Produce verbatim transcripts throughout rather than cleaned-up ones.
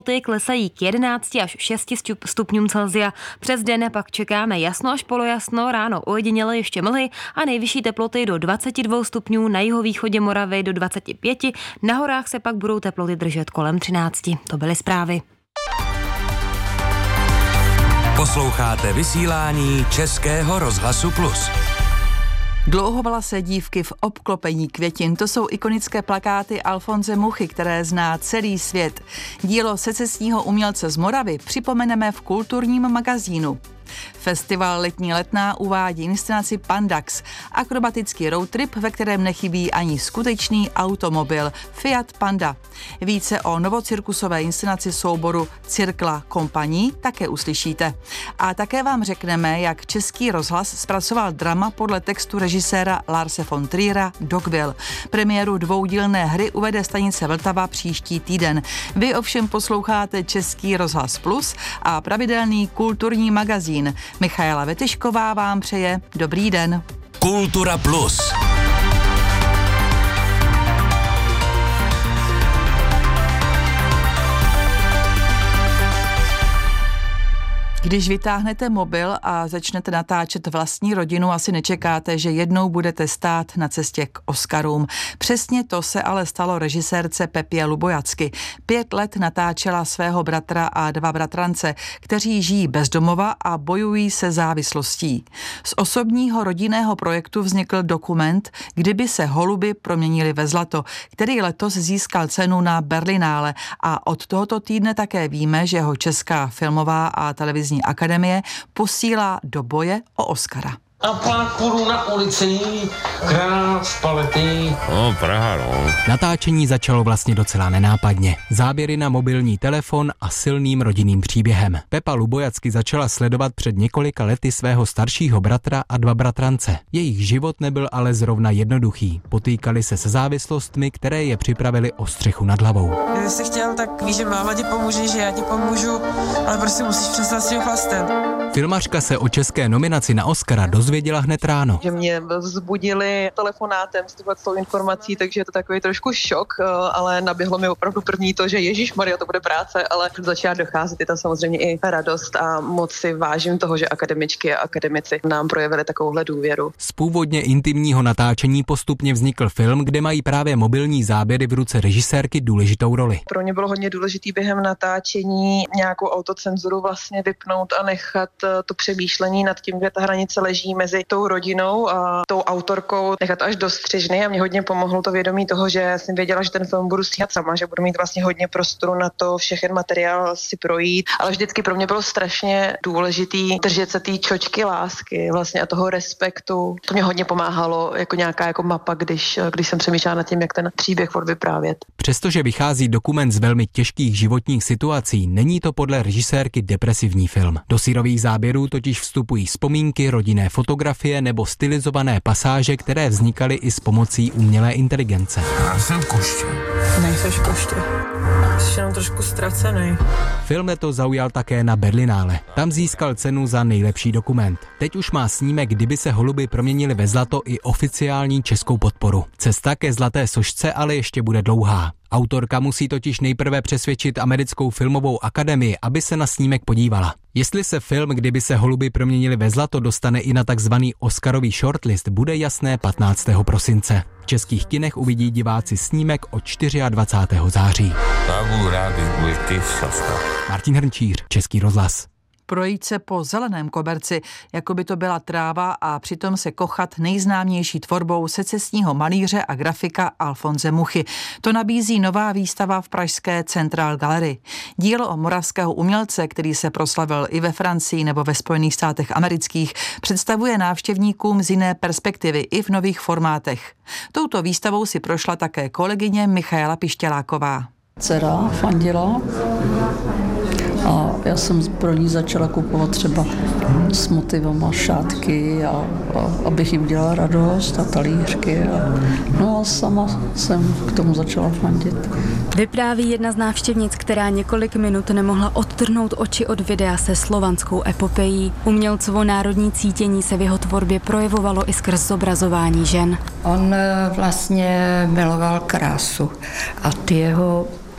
Teploty klesají k jedenácti až šesti stupňům Celsia. Přes den pak čekáme jasno až polojasno, ráno ojediněle ještě mlhy a nejvyšší teploty do dvaceti dvou stupňů, na jihovýchodě Moravy do dvaceti pěti, na horách se pak budou teploty držet kolem třinácti. To byly zprávy. Posloucháte vysílání Českého rozhlasu Plus. Dlouhovlasé dívky v obklopení květin, to jsou ikonické plakáty Alfonse Muchy, které zná celý svět. Dílo secesního umělce z Moravy připomeneme v kulturním magazínu. Festival Letní letná uvádí inscenaci Pandax, akrobatický roadtrip, ve kterém nechybí ani skutečný automobil Fiat Panda. Více o novocirkusové inscenaci souboru Cirkla Kompaní také uslyšíte. A také vám řekneme, jak Český rozhlas zpracoval drama podle textu režiséra Larse von Triera Dogville. Premiéru dvoudílné hry uvede stanice Vltava příští týden. Vy ovšem posloucháte Český rozhlas Plus a pravidelný kulturní magazín. Michaela Vetešková vám přeje dobrý den. Kultura Plus. Když vytáhnete mobil a začnete natáčet vlastní rodinu, asi nečekáte, že jednou budete stát na cestě k Oscarům. Přesně to se ale stalo režisérce Pepě Lubojacky. Pět let natáčela svého bratra a dva bratrance, kteří žijí bez domova a bojují se závislostí. Z osobního rodinného projektu vznikl dokument Kdyby se holuby proměnily ve zlato, který letos získal cenu na Berlinále a od tohoto týdne také víme, že ho Česká filmová a televizní akademie posílá do boje o Oscara. A pár korun na ulici, krát z palety. No, Praha, no. Natáčení začalo vlastně docela nenápadně. Záběry na mobilní telefon a silným rodinným příběhem. Pepa Lubojacky začala sledovat před několika lety svého staršího bratra a dva bratrance. Jejich život nebyl ale zrovna jednoduchý. Potýkali se se závislostmi, které je připravili o střechu nad hlavou. Kdyby jsi chtěl, tak víš, že máma ti pomůže, že já ti pomůžu, ale prostě musíš přestat s tím chlastem. Filmařka se o české nominaci na Oscara dozvěděla hned ráno. Že mě vzbudili telefonátem s tou informací, takže je to takový trošku šok, ale naběhlo mi opravdu první to, že ježišmarja, to bude práce, ale začala docházet, je tam samozřejmě i radost a moc si vážím toho, že akademičky a akademici nám projevili takovouhle důvěru. Z původně intimního natáčení postupně vznikl film, kde mají právě mobilní záběry v ruce režisérky důležitou roli. Pro mě bylo hodně důležitý během natáčení nějakou autocenzuru vlastně vypnout a nechat to přemýšlení nad tím, kde ta hranice leží mezi tou rodinou a tou autorkou, nechat až do střižny a mě hodně pomohlo to vědomí toho, že jsem věděla, že ten film budu stříhat sama, že budu mít vlastně hodně prostoru na to všechen materiál si projít, ale vždycky pro mě bylo strašně důležitý držet se té čočky lásky vlastně a toho respektu. To mě hodně pomáhalo jako nějaká jako mapa, když, když jsem přemýšlela nad tím, jak ten příběh vyprávět. Přestože vychází dokument z velmi těžkých životních situací, není to podle režisérky depresivní film. Do syrových záběrů totiž vstupují vzpomínky, rodinné fotografie nebo stylizované pasáže, které vznikaly i s pomocí umělé inteligence. Já jsem koště. Nejseš koště. Jsi jenom trošku ztracený. Film letos zaujal také na Berlinále. Tam získal cenu za nejlepší dokument. Teď už má snímek Kdyby se holuby proměnily ve zlato i oficiální českou podporu. Cesta ke zlaté sošce ale ještě bude dlouhá. Autorka musí totiž nejprve přesvědčit americkou filmovou akademii, aby se na snímek podívala. Jestli se film Kdyby se holuby proměnily ve zlato dostane i na takzvaný Oscarový shortlist, bude jasné patnáctého prosince. V českých kinech uvidí diváci snímek od dvacátého čtvrtého září. Martin Hrnčíř, Český rozhlas. Projít se po zeleném koberci, jako by to byla tráva a přitom se kochat nejznámější tvorbou secesního malíře a grafika Alfonse Muchy. To nabízí nová výstava v pražské Central Gallery. Dílo o moravského umělce, který se proslavil i ve Francii nebo ve Spojených státech amerických, představuje návštěvníkům z jiné perspektivy i v nových formátech. Touto výstavou si prošla také kolegyně Michaela Pištěláková. Dcera fandila a já jsem pro ní začala kupovat třeba s motivama šátky, a, a, abych jí udělala radost a talířky. A, no a sama jsem k tomu začala fandit. Vypráví jedna z návštěvnic, která několik minut nemohla odtrhnout oči od videa se slovanskou epopejí. Umělcovo národní cítění se v jeho tvorbě projevovalo i skrz zobrazování žen. On vlastně miloval krásu a ty jeho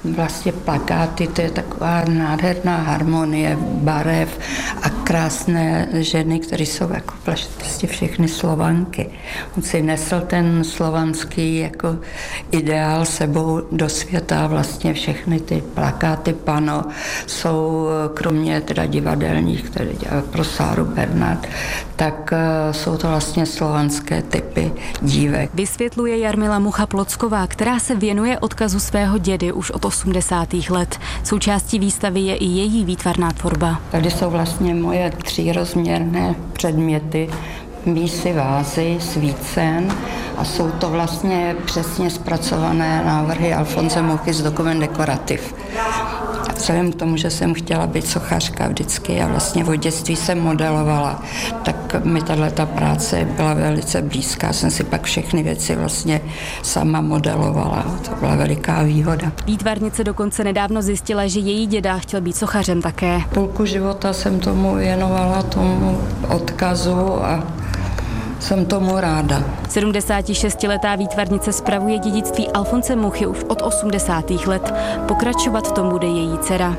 vlastně plakáty, to je taková nádherná harmonie barev a krásné ženy, které jsou jako prostě všechny Slovanky. On si nesl ten slovanský jako ideál sebou do světa, vlastně všechny ty plakáty, pano jsou kromě teda divadelních, které dělá pro Sáru Bernard, tak jsou to vlastně slovanské typy dívek. Vysvětluje Jarmila Mucha-Plocková, která se věnuje odkazu svého dědy už od osmdesátých let. Součástí výstavy je i její výtvarná tvorba. Tady jsou vlastně moje třírozměrné předměty, mísy, vázy, svícen a jsou to vlastně přesně zpracované návrhy Alfonse Muchy z Dokument dekorativ. A vzhledem k tomu, že jsem chtěla být sochařka vždycky a vlastně od dětství jsem modelovala, tak mi tato práce byla velice blízká. Jsem si pak všechny věci vlastně sama modelovala. To byla veliká výhoda. Výtvarnice dokonce nedávno zjistila, že její děda chtěl být sochařem také. Půlku života jsem tomu věnovala, tomu odkazu a jsem tomu ráda. sedmdesátišestiletá výtvarnice spravuje dědictví Alfonse Muchy už od osmdesátých let. Pokračovat v tom bude její dcera.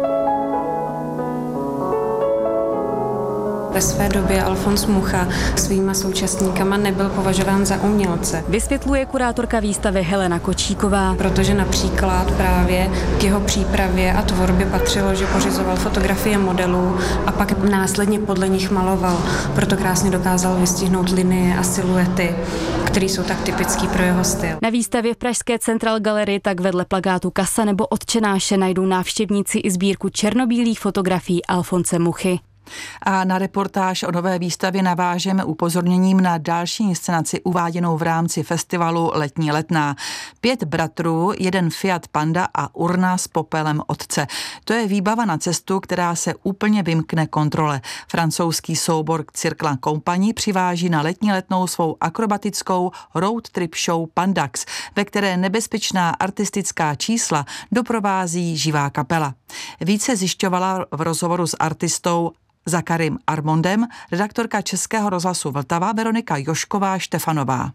Ve své době Alfons Mucha svýma současníkama nebyl považován za umělce. Vysvětluje kurátorka výstavy Helena Kočíková. Protože například právě k jeho přípravě a tvorbě patřilo, že pořizoval fotografie modelů a pak následně podle nich maloval. Proto krásně dokázal vystihnout linie a siluety, které jsou tak typický pro jeho styl. Na výstavě v pražské Central Gallery tak vedle plakátu Kasa nebo Otčenáše najdou návštěvníci i sbírku černobílých fotografií Alfonse Muchy. A na reportáž o nové výstavě navážeme upozorněním na další inscenaci uváděnou v rámci festivalu Letní letná. Pět bratrů, jeden Fiat Panda a urna s popelem otce. To je výbava na cestu, která se úplně vymkne kontrole. Francouzský soubor Circle Company přiváží na Letní letnou svou akrobatickou road trip show Pandax, ve které nebezpečná artistická čísla doprovází živá kapela. Více zjišťovala v rozhovoru s artistou Zakarim Armondem redaktorka Českého rozhlasu Vltava Veronika Jošková-Štefanová.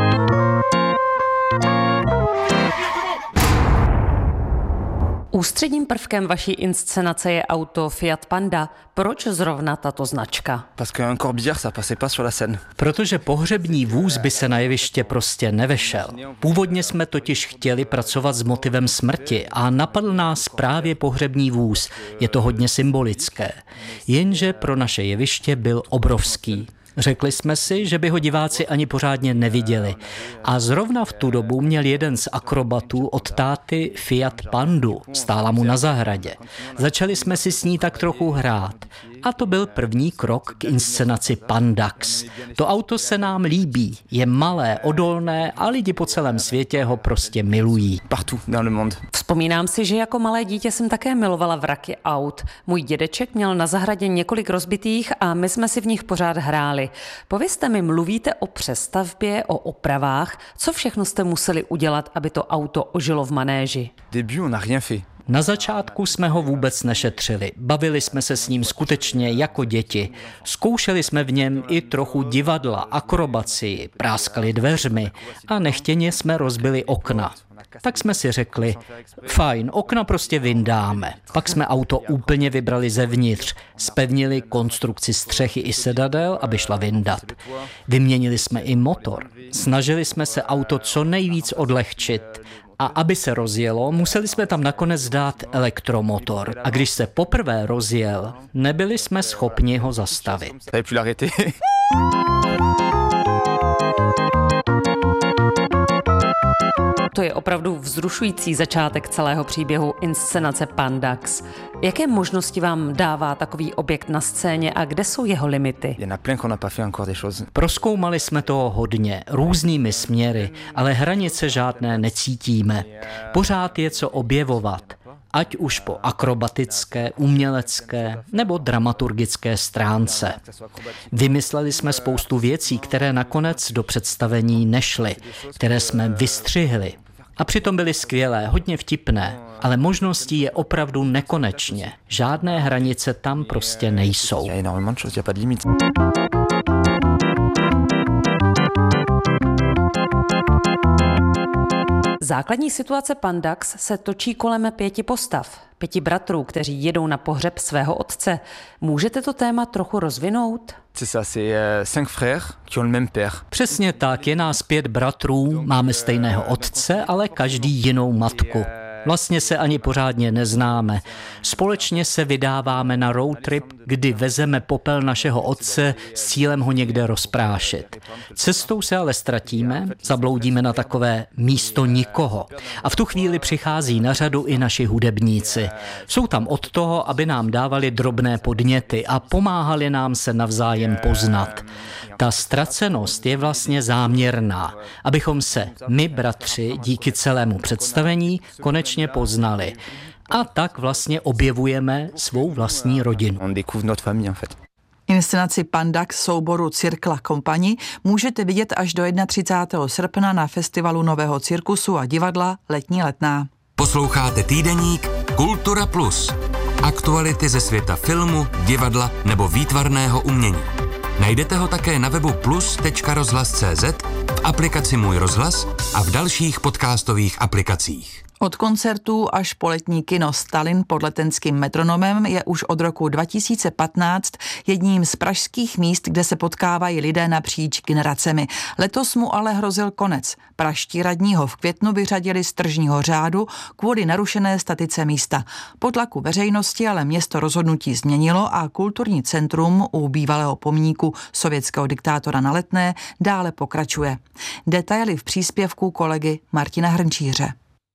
Ústředním prvkem vaší inscenace je auto Fiat Panda. Proč zrovna tato značka? Protože pohřební vůz by se na jeviště prostě nevešel. Původně jsme totiž chtěli pracovat s motivem smrti a napadl nás právě pohřební vůz. Je to hodně symbolické. Jenže pro naše jeviště byl obrovský. Řekli jsme si, že by ho diváci ani pořádně neviděli. A zrovna v tu dobu měl jeden z akrobatů od táty Fiat Pandu. Stála mu na zahradě. Začali jsme si s ní tak trochu hrát. A to byl první krok k inscenaci Pandax. To auto se nám líbí. Je malé, odolné a lidi po celém světě ho prostě milují. Vzpomínám si, že jako malé dítě jsem také milovala vraky aut. Můj dědeček měl na zahradě několik rozbitých a my jsme si v nich pořád hráli. Povězte mi, mluvíte o přestavbě, o opravách. Co všechno jste museli udělat, aby to auto ožilo v manéži? Na začátku jsme ho vůbec nešetřili. Bavili jsme se s ním skutečně jako děti. Zkoušeli jsme v něm i trochu divadla, akrobacii, práskali dveřmi a nechtěně jsme rozbili okna. Tak jsme si řekli, fajn, okna prostě vyndáme. Pak jsme auto úplně vybrali zevnitř, zpevnili konstrukci střechy i sedadel, aby šla vyndat. Vyměnili jsme i motor. Snažili jsme se auto co nejvíc odlehčit. A aby se rozjelo, museli jsme tam nakonec dát elektromotor. A když se poprvé rozjel, nebyli jsme schopni ho zastavit. To je opravdu vzrušující začátek celého příběhu inscenace Pandax. Jaké možnosti vám dává takový objekt na scéně a kde jsou jeho limity? Prozkoumali jsme toho hodně, různými směry, ale hranice žádné necítíme. Pořád je co objevovat. Ať už po akrobatické, umělecké nebo dramaturgické stránce. Vymysleli jsme spoustu věcí, které nakonec do představení nešly, které jsme vystřihli. A přitom byly skvělé, hodně vtipné, ale možností je opravdu nekonečně. Žádné hranice tam prostě nejsou. Základní situace Pandax se točí kolem pěti postav, pěti bratrů, kteří jedou na pohřeb svého otce. Můžete to téma trochu rozvinout? Přesně tak, je nás pět bratrů, máme stejného otce, ale každý jinou matku. Vlastně se ani pořádně neznáme. Společně se vydáváme na road trip, kdy vezeme popel našeho otce s cílem ho někde rozprášit. Cestou se ale ztratíme, zabloudíme na takové místo nikoho. A v tu chvíli přichází na řadu i naši hudebníci. Jsou tam od toho, aby nám dávali drobné podněty a pomáhali nám se navzájem poznat. Ta ztracenost je vlastně záměrná, abychom se my, bratři, díky celému představení konečně poznali. A tak vlastně objevujeme svou vlastní rodinu. Inscenaci Pandax souboru Cirkla Kompani můžete vidět až do třicátého prvního srpna na festivalu Nového cirkusu a divadla Letní letná. Posloucháte týdeník Kultura Plus. Aktuality ze světa filmu, divadla nebo výtvarného umění. Najdete ho také na webu plus tečka rozhlas tečka cé zet, v aplikaci Můj rozhlas a v dalších podcastových aplikacích. Od koncertů až po letní kino Stalin pod letenským metronomem je už od roku dva tisíce patnáct jedním z pražských míst, kde se potkávají lidé napříč generacemi. Letos mu ale hrozil konec. Pražští radní ho v květnu vyřadili z tržního řádu kvůli narušené statice místa. Po tlaku veřejnosti ale město rozhodnutí změnilo a kulturní centrum u bývalého pomníku sovětského diktátora na Letné dále pokračuje. Detaily v příspěvku kolegy Martina Hrnčíře.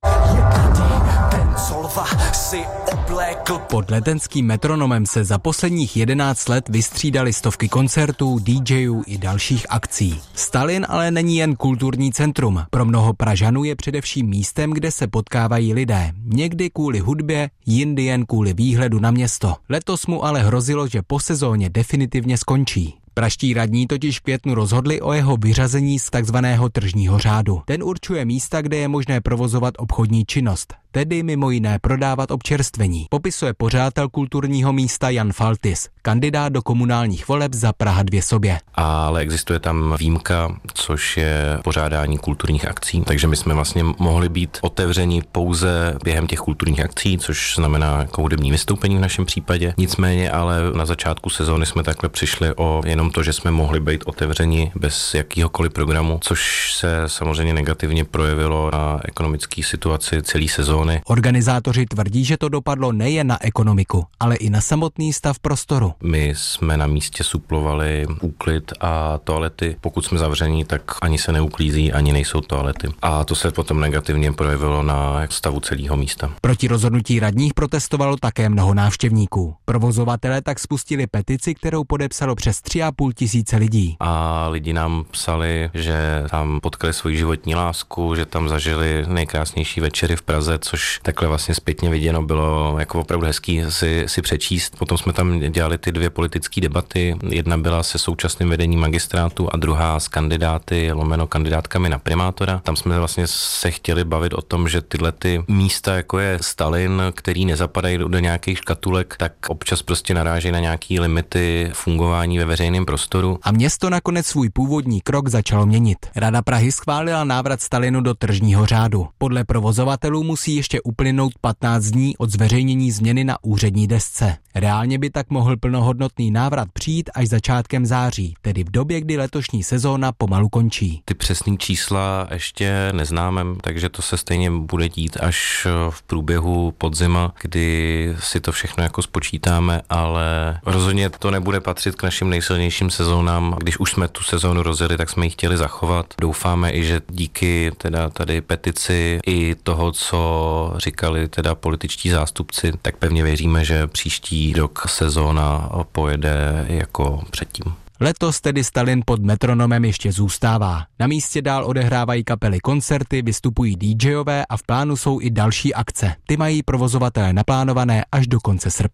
Pod letenským metronomem se za posledních jedenáct let vystřídali stovky koncertů, DJů i dalších akcí. Stalin ale není jen kulturní centrum. Pro mnoho Pražanů je především místem, kde se potkávají lidé. Někdy kvůli hudbě, jindy jen kvůli výhledu na město. Letos mu ale hrozilo, že po sezóně definitivně skončí. Pražští radní totiž v květnu rozhodli o jeho vyřazení z takzvaného tržního řádu. Ten určuje místa, kde je možné provozovat obchodní činnost, tedy mimo jiné prodávat občerstvení. Popisuje pořadatel kulturního místa Jan Faltis, kandidát do komunálních voleb za Praha dvě sobě. Ale existuje tam výjimka, což je pořádání kulturních akcí, takže my jsme vlastně mohli být otevřeni pouze během těch kulturních akcí, což znamená jako hudební vystoupení v našem případě. Nicméně ale na začátku sezóny jsme takhle přišli o jenom to, že jsme mohli být otevřeni bez jakýhokoliv programu, což se samozřejmě negativně projevilo na ekonomické situaci celé sezóny. Organizátoři tvrdí, že to dopadlo nejen na ekonomiku, ale i na samotný stav prostoru. My jsme na místě suplovali úklid a toalety. Pokud jsme zavření, tak ani se neuklízí, ani nejsou toalety. A to se potom negativně projevilo na stavu celého místa. Proti rozhodnutí radních protestovalo také mnoho návštěvníků. Provozovatelé tak spustili petici, kterou podepsalo přes tři a půl tisíce lidí. A lidi nám psali, že tam potkali svoji životní lásku, že tam zažili nejkrásnější večery v Praze, což takhle vlastně zpětně viděno bylo jako opravdu hezký si, si přečíst. Potom jsme tam dělali ty dvě politické debaty. Jedna byla se současným vedením magistrátu a druhá s kandidáty, lomeno kandidátkami na primátora. Tam jsme vlastně se chtěli bavit o tom, že tyhle ty místa, jako je Stalin, který nezapadají do nějakých škatulek, tak občas prostě narážejí na nějaký limity fungování ve veřejném prostoru. A město nakonec svůj původní krok začalo měnit. Rada Prahy schválila návrat Stalinu do tržního řádu. Podle provozovatelů musí ještě uplynout patnáct dní od zveřejnění změny na úřední desce. Reálně by tak mohl plnohodnotný návrat přijít až začátkem září, tedy v době, kdy letošní sezóna pomalu končí. Ty přesný čísla ještě neznáme, takže to se stejně bude dít až v průběhu podzima, kdy si to všechno jako spočítáme, ale rozhodně to nebude patřit k našim nejsilnějším sezónám. Když už jsme tu sezónu rozjeli, tak jsme ji chtěli zachovat. Doufáme i, že díky teda tady petici i toho, co říkali teda političtí zástupci, tak pevně věříme, že příští rok sezóna pojede jako předtím. Letos tedy Stalin pod metronomem ještě zůstává. Na místě dál odehrávají kapely koncerty, vystupují DJové a v plánu jsou i další akce. Ty mají provozovatelé naplánované až do konce srpna.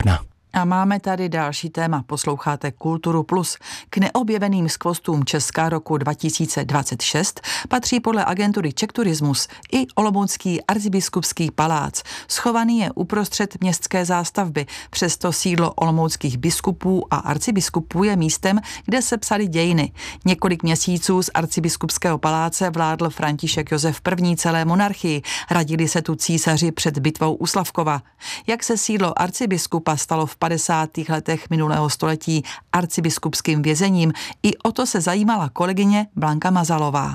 A máme tady další téma, posloucháte Kulturu Plus. K neobjeveným skvostům Česka roku dva tisíce dvacet šest patří podle agentury Czech Tourismus i olomoucký arcibiskupský palác. Schovaný je uprostřed městské zástavby, přesto sídlo olomouckých biskupů a arcibiskupů je místem, kde se psaly dějiny. Několik měsíců z arcibiskupského paláce vládl František Josef I. celé monarchii. Radili se tu císaři před bitvou u Slavkova. Jak se sídlo arcibiskupa stalo v padesátých letech minulého století arcibiskupským vězením, i o to se zajímala kolegyně Blanka Mazalová.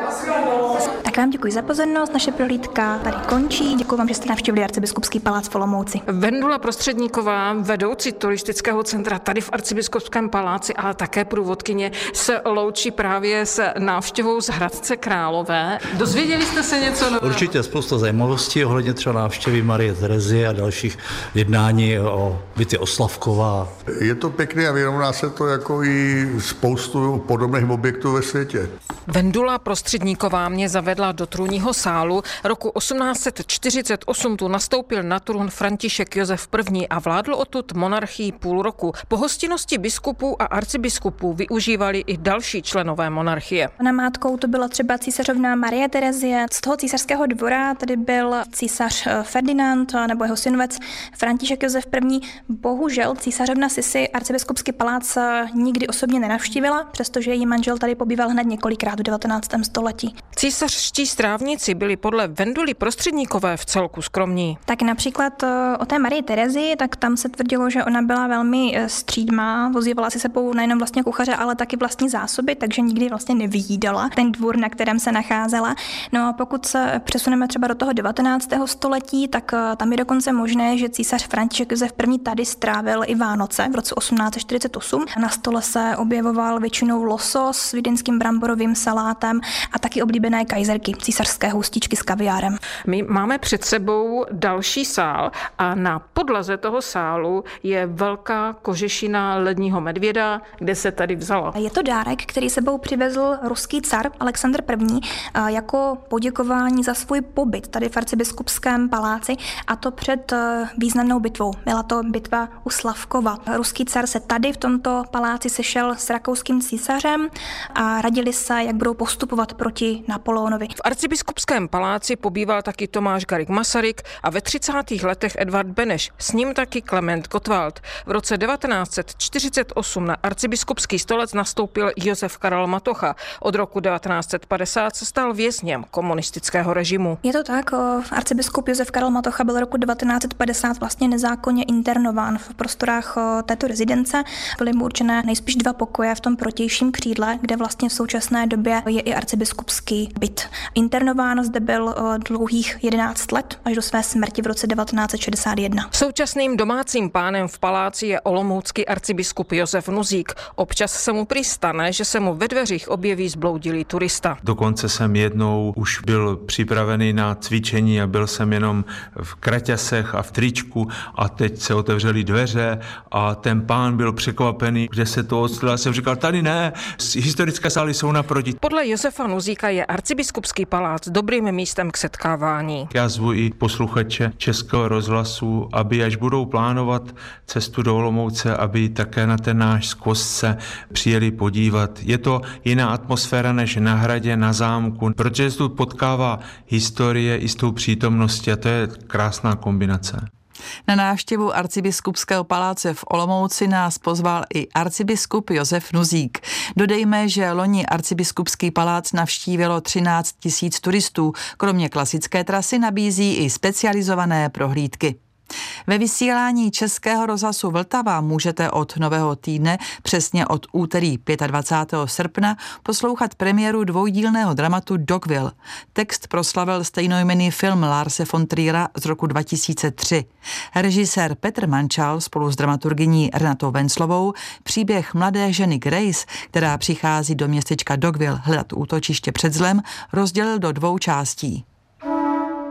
Tak vám děkuji za pozornost, naše prohlídka tady končí. Děkuji vám, že jste navštívili arcibiskupský palác v Olomouci. Vendula Prostředníková, vedoucí turistického centra tady v arcibiskupském paláci, ale také průvodkyně, se loučí právě s návštěvou z Hradce Králové. Dozvěděli jste se něco nového? Určitě spousta zajímavostí ohledně třeba návštěvy Marie Terezie a dalších jednání o bitvě o Slavkova. Je to pěkné a vyrovná se to jako i spoustu podobných objektů ve světě. Vendula Prostředníková mě zavedla do trůního sálu. Roku osmnáct set čtyřicet osm tu nastoupil na trůn František Josef I. a vládl odtud monarchii půl roku. Pohostinnosti biskupů a arcibiskupů využívali i další členové monarchie. Namátkou to byla třeba císařovna Marie Terezie. Z toho císařského dvora tady byl císař Ferdinand nebo jeho synovec František Josef I. Bohužel císařovna Sisi arcibiskupský palác nikdy osobně nenavštívila, přestože její manžel tady pobýval hned několikrát v devatenáctém století. Císařští strávníci byli podle Venduly Prostředníkové v celku skromní. Tak například o té Marii Terezii, tak tam se tvrdilo, že ona byla velmi střídmá, vozívala si sebou nejenom vlastně kuchaře, ale taky vlastní zásoby, takže nikdy vlastně nevyjídala ten dvůr, na kterém se nacházela. No a pokud se přesuneme třeba do toho devatenáctého století, tak tam je dokonce možné, že císař František Josef I. tady strávil i Vánoce v roce osmnáct set čtyřicet osm. Na stole se objevoval většinou losos s vídeňským bramborovým salátem a taky oblíbené kajzerky, císařské houstičky s kaviárem. My máme před sebou další sál a na podlaze toho sálu je velká kožešina ledního medvěda, kde se tady vzala. Je to dárek, který sebou přivezl ruský car Alexandr I. jako poděkování za svůj pobyt tady v arcibiskupském paláci, a to před významnou bitvou. Byla to bitva u Slavkova. Ruský car se tady v tomto paláci sešel s rakouským císařem a radili se, jak budou postupovat proti Napoleonovi. V arcibiskupském paláci pobýval taky Tomáš Garrigue Masaryk a ve třicátých letech Edvard Beneš, s ním taky Klement Gottwald. V roce devatenáct set čtyřicet osm na arcibiskupský stolec nastoupil Josef Karel Matocha. Od roku devatenáct set padesát se stal vězněm komunistického režimu. Je to tak, arcibiskup Josef Karel Matocha byl roku devatenáct set padesát vlastně nezákonně internován v prostorách této rezidence. Byly mu určené nejspíš dva pokoje v tom protějším křídle, kde vlastně v současné době je i arcibiskupský byt. Internován zde byl dlouhých jedenáct let až do své smrti v roce devatenáct set šedesát jedna. Současným domácím pánem v paláci je olomoucký arcibiskup Josef Nuzík. Občas se mu prý stane, že se mu ve dveřích objeví zbloudilý turista. Dokonce jsem jednou už byl připravený na cvičení a byl jsem jenom v kraťasech a v tričku a teď se otevřely dveře a ten pán byl překvapený, že se to odstřelil. Já jsem říkal, tady ne, historické sály jsou naproti. Podle Josefa Nuzíka je arcibiskupský palác dobrým místem k setkávání. Já zvu i posluchače Českého rozhlasu, aby až budou plánovat cestu do Olomouce, aby také na ten náš skvost se přijeli podívat. Je to jiná atmosféra než na hradě, na zámku, protože se tu potkává historie i s tou přítomností a to je krásná kombinace. Na návštěvu arcibiskupského paláce v Olomouci nás pozval i arcibiskup Josef Nuzík. Dodejme, že loni arcibiskupský palác navštívilo třináct tisíc turistů. Kromě klasické trasy nabízí i specializované prohlídky. Ve vysílání Českého rozhlasu Vltava můžete od nového týdne, přesně od úterý dvacátého pátého srpna, poslouchat premiéru dvoudílného dramatu Dogville. Text proslavil stejnojmenný film Larse von Triera z roku dva tisíce tři. Režisér Petr Mančal spolu s dramaturgyní Renatou Venclovou příběh mladé ženy Grace, která přichází do městečka Dogville hledat útočiště před zlem, rozdělil do dvou částí.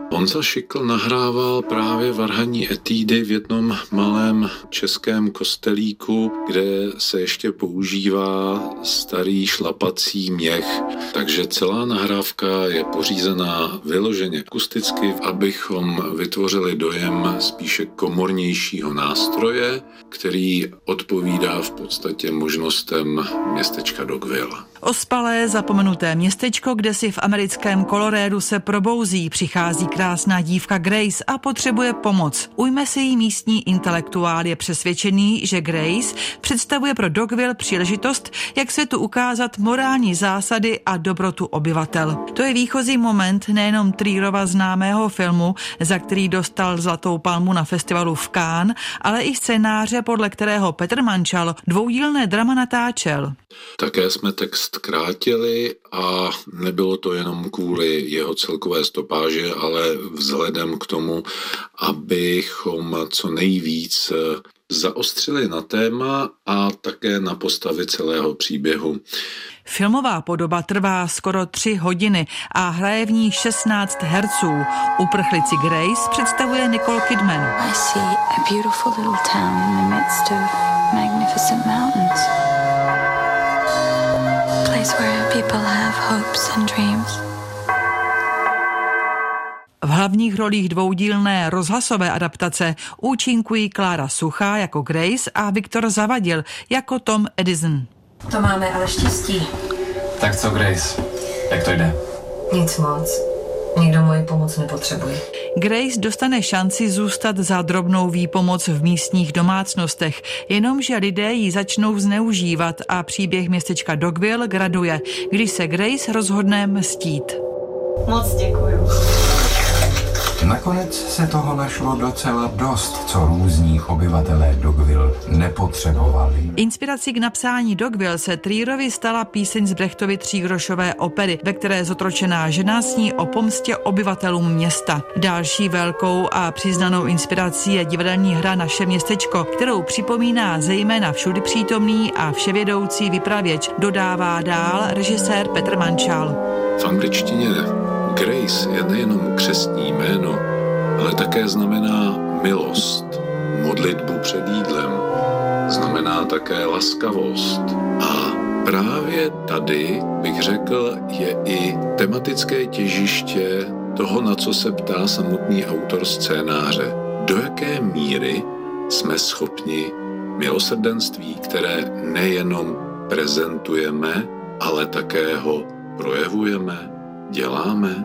Honza Šikl nahrával právě varhanní etídy v jednom malém českém kostelíku, kde se ještě používá starý šlapací měch. Takže celá nahrávka je pořízená vyloženě akusticky, abychom vytvořili dojem spíše komornějšího nástroje, který odpovídá v podstatě možnostem městečka Dogville. Ospalé, zapomenuté městečko, kde si v americkém Colorédu se probouzí, přichází krásná dívka Grace a potřebuje pomoc. Ujme se jí místní intelektuál, je přesvědčený, že Grace představuje pro Dogville příležitost, jak světu ukázat morální zásady a dobrotu obyvatel. To je výchozí moment nejenom Trierova známého filmu, za který dostal Zlatou palmu na festivalu v Cannes, ale i scénáře, podle kterého Petr Mančal dvoudílné drama natáčel. Také jsme text krátili a nebylo to jenom kvůli jeho celkové stopáži, ale vzhledem k tomu, abychom co nejvíc zaostřili na téma a také na postavy celého příběhu. Filmová podoba trvá skoro tři hodiny a hraje v ní šestnáct herců. Uprchlici Grace představuje Nicole Kidman. I see a beautiful little town in the midst of magnificent mountains. A place where people have hopes and dreams. V hlavních rolích dvoudílné rozhlasové adaptace účinkují Klára Suchá jako Grace a Viktor Zavadil jako Tom Edison. To máme ale štěstí. Tak co, Grace? Jak to jde? Nic moc. Nikdo moji pomoc nepotřebuje. Grace dostane šanci zůstat za drobnou výpomoc v místních domácnostech, jenomže lidé ji začnou zneužívat a příběh městečka Dogville graduje, když se Grace rozhodne mstít. Moc děkuju. Nakonec se toho našlo docela dost, co různí obyvatelé Dogville nepotřebovali. Inspirací k napsání Dogville se Trierovi stala píseň z Brechtovy třígrošové opery, ve které zotročená žena sní o pomstě obyvatelům města. Další velkou a přiznanou inspirací je divadelní hra Naše městečko, kterou připomíná zejména všudy přítomný a vševědoucí vypravěč, dodává dál režisér Petr Mančal. V angličtině Grace je nejenom křestní jméno, ale také znamená milost, modlitbu před jídlem, znamená také laskavost. A právě tady, bych řekl, je i tematické těžiště toho, na co se ptá samotný autor scénáře. Do jaké míry jsme schopni milosrdenství, které nejenom prezentujeme, ale také ho projevujeme, děláme?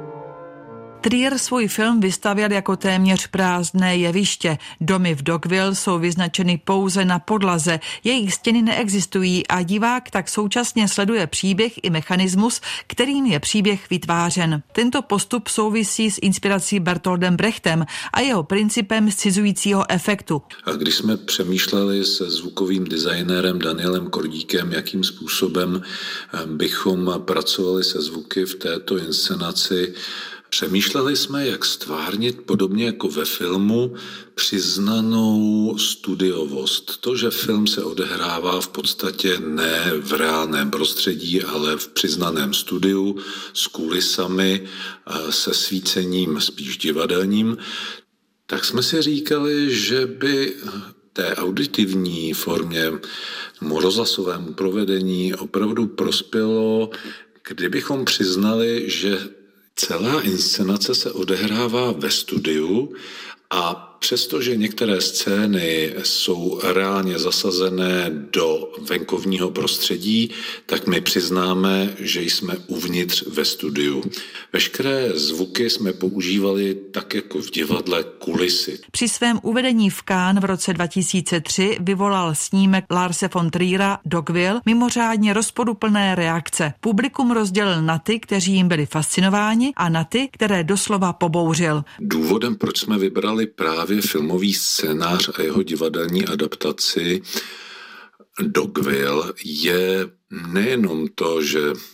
Trier svůj film vystavěl jako téměř prázdné jeviště. Domy v Dogville jsou vyznačeny pouze na podlaze, jejich stěny neexistují a divák tak současně sleduje příběh i mechanismus, kterým je příběh vytvářen. Tento postup souvisí s inspirací Bertoldem Brechtem a jeho principem scizujícího efektu. A když jsme přemýšleli se zvukovým designérem Danielem Kordíkem, jakým způsobem bychom pracovali se zvuky v této inscenaci, přemýšleli jsme, jak stvárnit podobně jako ve filmu přiznanou studiovost. To, že film se odehrává v podstatě ne v reálném prostředí, ale v přiznaném studiu s kulisami, se svícením spíš divadelním, tak jsme si říkali, že by té auditivní formě, rozhlasovému provedení opravdu prospělo, kdybychom přiznali, že celá inscenace se odehrává ve studiu a přestože některé scény jsou reálně zasazené do venkovního prostředí, tak my přiznáme, že jsme uvnitř ve studiu. Veškeré zvuky jsme používali tak jako v divadle kulisy. Při svém uvedení v Cannes v roce dva tisíce tři vyvolal snímek Larse von Triera Dogville mimořádně rozporuplné reakce. Publikum rozdělil na ty, kteří jim byli fascinováni, a na ty, které doslova pobouřil. Důvodem, proč jsme vybrali právě filmový scénář a jeho divadelní adaptaci Dogville, je nejenom to, že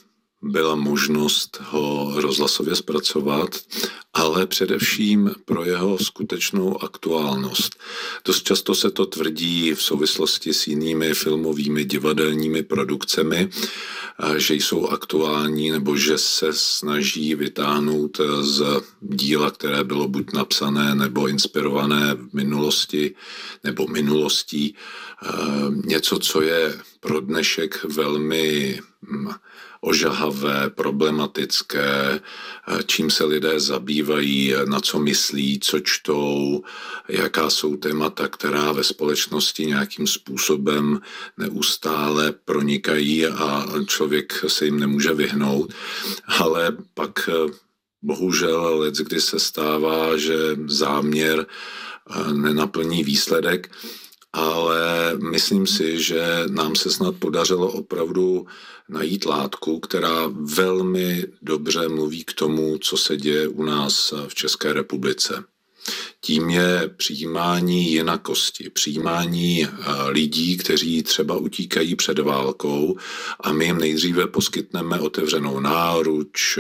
byla možnost ho rozhlasově zpracovat, ale především pro jeho skutečnou aktuálnost. Dost často se to tvrdí v souvislosti s jinými filmovými divadelními produkcemi, že jsou aktuální nebo že se snaží vytáhnout z díla, které bylo buď napsané nebo inspirované v minulosti nebo minulostí, něco, co je pro dnešek velmi ožahavé, problematické, čím se lidé zabývají, na co myslí, co čtou, jaká jsou témata, která ve společnosti nějakým způsobem neustále pronikají a člověk se jim nemůže vyhnout. Ale pak bohužel leckdy se stává, že záměr nenaplní výsledek, ale myslím si, že nám se snad podařilo opravdu najít látku, která velmi dobře mluví k tomu, co se děje u nás v České republice. Tím je přijímání jinakosti, přijímání lidí, kteří třeba utíkají před válkou a my jim nejdříve poskytneme otevřenou náruč,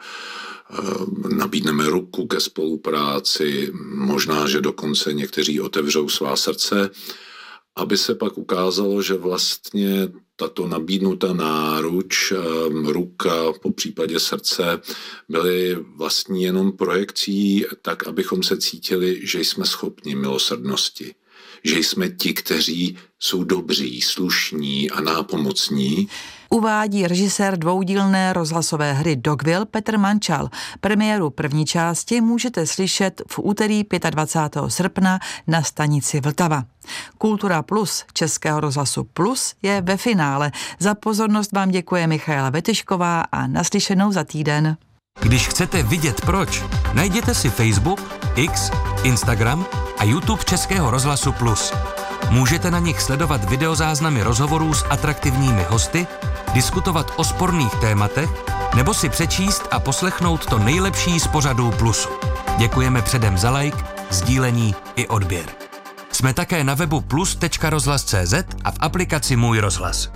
nabídneme ruku ke spolupráci, možná, že dokonce někteří otevřou svá srdce, aby se pak ukázalo, že vlastně tato nabídnutá náruč, ruka, po případě srdce, byly vlastně jenom projekcí tak, abychom se cítili, že jsme schopni milosrdnosti. Že jsme ti, kteří jsou dobří, slušní a nápomocní. Uvádí režisér dvoudílné rozhlasové hry Dogville Petr Mančal. Premiéru první části můžete slyšet v úterý dvacátého pátého srpna na stanici Vltava. Kultura Plus Českého rozhlasu Plus je ve finále. Za pozornost vám děkuje Michaela Vetyšková a naslyšenou za týden. Když chcete vidět proč, najděte si Facebook, X, Instagram a YouTube Českého rozhlasu Plus. Můžete na nich sledovat videozáznamy rozhovorů s atraktivními hosty, diskutovat o sporných tématech nebo si přečíst a poslechnout to nejlepší z pořadů Plusu. Děkujeme předem za like, sdílení i odběr. Jsme také na webu plus tečka rozhlas tečka cé zet a v aplikaci Můj rozhlas.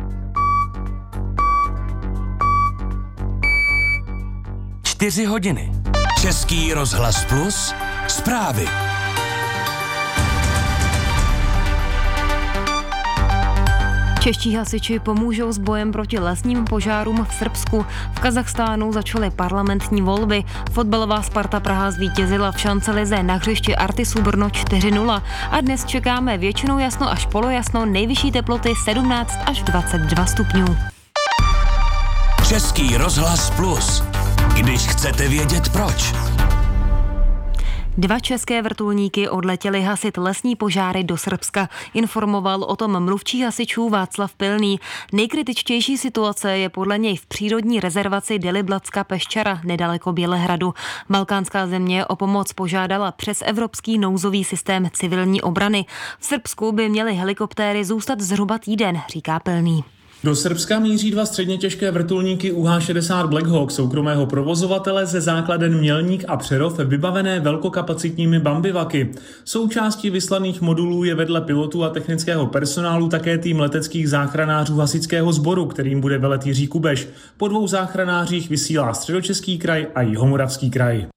Čtyři hodiny. Český rozhlas Plus. Zprávy. Čeští hasiči pomůžou s bojem proti lesním požárům v Srbsku. V Kazachstánu začaly parlamentní volby. Fotbalová Sparta Praha zvítězila v šancelize na hřišti Artisu Brno čtyři nula. A dnes čekáme většinou jasno až polojasno, nejvyšší teploty sedmnáct až dvacet dva stupňů. Český rozhlas Plus. Když chcete vědět proč. Dva české vrtulníky odletěly hasit lesní požáry do Srbska. Informoval o tom mluvčí hasičů Václav Pilný. Nejkritičtější situace je podle něj v přírodní rezervaci Deliblatska Peščara nedaleko Bělehradu. Balkánská země o pomoc požádala přes evropský nouzový systém civilní obrany. V Srbsku by měly helikoptéry zůstat zhruba týden, říká Pilný. Do Srbska míří dva středně těžké vrtulníky U H šedesát Black Hawk soukromého provozovatele ze základen Mělník a Přerov vybavené velkokapacitními bambivaky. Součástí vyslaných modulů je vedle pilotů a technického personálu také tým leteckých záchranářů hasičského sboru, kterým bude velet Jiří Kubeš. Po dvou záchranářích vysílá Středočeský kraj a Jihomoravský kraj.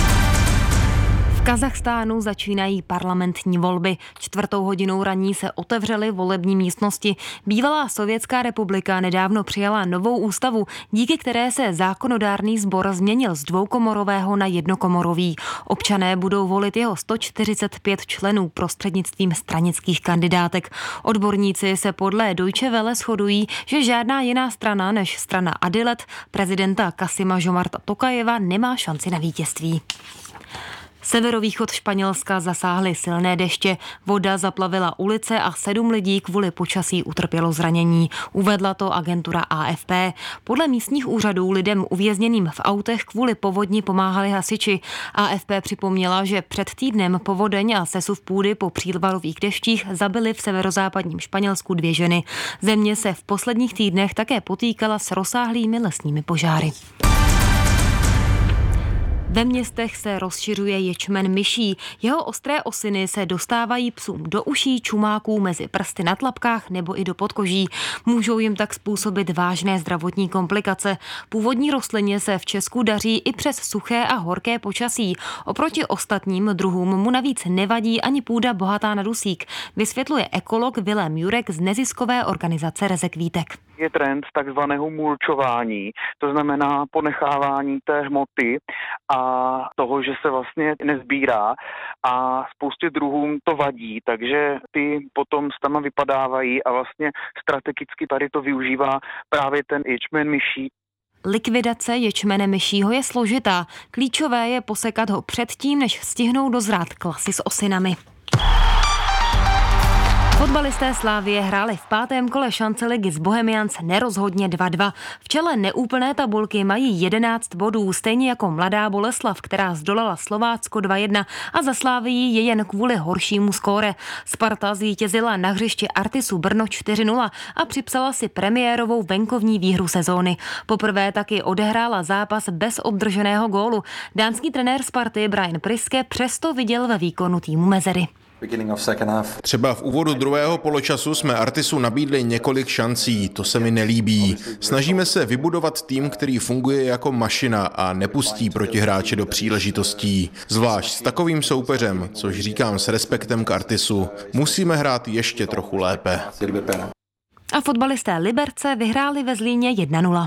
V Kazachstánu začínají parlamentní volby. Čtvrtou hodinou ranní se otevřely volební místnosti. Bývalá Sovětská republika nedávno přijala novou ústavu, díky které se zákonodárný sbor změnil z dvoukomorového na jednokomorový. Občané budou volit jeho sto čtyřicet pět členů prostřednictvím stranických kandidátek. Odborníci se podle Deutsche Welle shodují, že žádná jiná strana než strana Adilet prezidenta Kasima Žomarta Tokajeva nemá šanci na vítězství. Severovýchod Španělska zasáhly silné deště. Voda zaplavila ulice a sedm lidí kvůli počasí utrpělo zranění. Uvedla to agentura A F P. Podle místních úřadů lidem uvězněným v autech kvůli povodni pomáhali hasiči. A F P připomněla, že před týdnem povodeň a sesuv půdy po přívalových deštích zabily v severozápadním Španělsku dvě ženy. Země se v posledních týdnech také potýkala s rozsáhlými lesními požáry. Ve městech se rozšiřuje ječmen myší. Jeho ostré osiny se dostávají psům do uší, čumáků, mezi prsty na tlapkách nebo i do podkoží. Můžou jim tak způsobit vážné zdravotní komplikace. Původní rostlině se v Česku daří i přes suché a horké počasí. Oproti ostatním druhům mu navíc nevadí ani půda bohatá na dusík, vysvětluje ekolog Vilém Jurek z neziskové organizace Rezekvítek. Je trend takzvaného mulčování, to znamená ponechávání té hmoty a toho, že se vlastně nezbírá a spoustě druhům to vadí, takže ty potom stama vypadávají a vlastně strategicky tady to využívá právě ten ječmen myší. Likvidace ječmene myšího je složitá. Klíčové je posekat ho předtím, než stihnou dozrát klasy s osinami. Fotbalisté Slavie hráli v pátém kole šance ligy s Bohemians nerozhodně dva dva. V čele neúplné tabulky mají jedenáct bodů, stejně jako Mladá Boleslav, která zdolala Slovácko dva jedna a za Slavií je jen kvůli horšímu skóre. Sparta zvítězila na hřišti Artisu Brno čtyři nula a připsala si premiérovou venkovní výhru sezóny. Poprvé taky odehrála zápas bez obdrženého gólu. Dánský trenér Sparty Brian Priske přesto viděl ve výkonu týmu mezery. Třeba v úvodu druhého poločasu jsme Artisu nabídli několik šancí, to se mi nelíbí. Snažíme se vybudovat tým, který funguje jako mašina a nepustí protihráče do příležitostí. Zvlášť s takovým soupeřem, což říkám s respektem k Artisu, musíme hrát ještě trochu lépe. A fotbalisté Liberce vyhráli ve Zlíně jedna nula.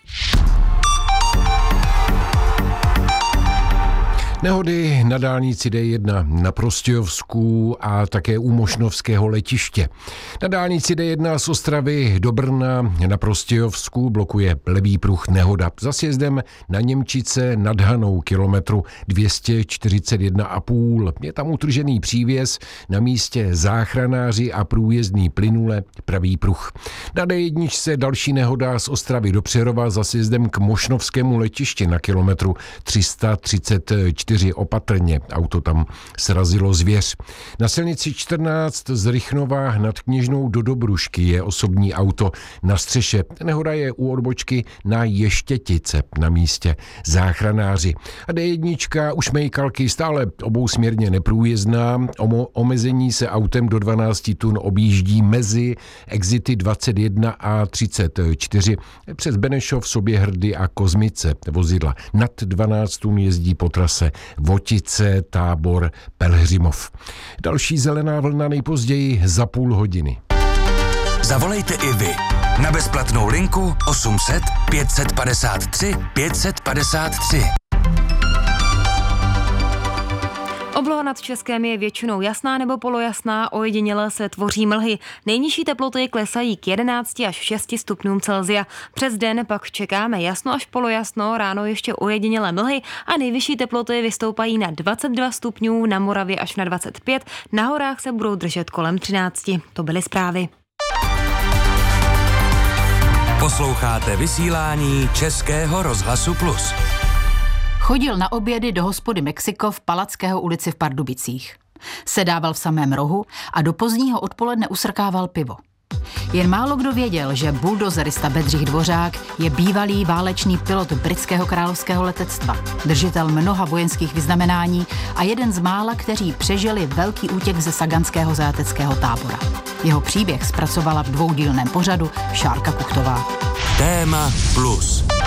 Nehody na dálnici D jedna na Prostějovsku a také u Mošnovského letiště. Na dálnici D jedna z Ostravy do Brna na Prostějovsku blokuje levý pruh nehoda. Za sjezdem na Němčice nad Hanou kilometru dvě stě čtyřicet jedna a půl. Je tam utržený přívěs, na místě záchranáři a průjezdný plynule pravý pruh. Na D jedna další nehoda z Ostravy do Přerova za sjezdem k Mošnovskému letišti na kilometru tři sta třicet čtyři. Opatrně, auto tam srazilo zvěř. Na silnici čtrnáct z Rychnova nad Kněžnou do Dobrušky je osobní auto na střeše. Nehoda je u odbočky na Ještětice, na místě záchranáři. A D jedna u Šmejkalky stále obousměrně neprůjezdná. O omezení se autem do dvanáct tun objíždí mezi exity dvacet jedna a třicet čtyři přes Benešov, Soběhrdy a Kozmice. Vozidla nad dvanáct tun jezdí po trase Votice, Tábor, Pelhřimov. Další zelená vlna nejpozději za půl hodiny. Zavolejte i vy na bezplatnou linku osm set pět set padesát tři pět set padesát tři. Obloha nad Českem je většinou jasná nebo polojasná, ojediněle se tvoří mlhy. Nejnižší teploty klesají k jedenácti až šesti stupňům Celsia. Přes den pak čekáme jasno až polojasno, ráno ještě ojedinělé mlhy a nejvyšší teploty vystoupají na dvacet dva stupňů, na Moravě až na dvacet pět, na horách se budou držet kolem třinácti. To byly zprávy. Posloucháte vysílání Českého rozhlasu Plus. Chodil na obědy do hospody Mexiko v Palackého ulici v Pardubicích. Sedával v samém rohu a do pozdního odpoledne usrkával pivo. Jen málo kdo věděl, že buldozerista Bedřich Dvořák je bývalý válečný pilot britského královského letectva, držitel mnoha vojenských vyznamenání a jeden z mála, kteří přežili velký útěk ze saganského zajateckého tábora. Jeho příběh zpracovala v dvoudílném pořadu Šárka Kuchtová. Téma Plus.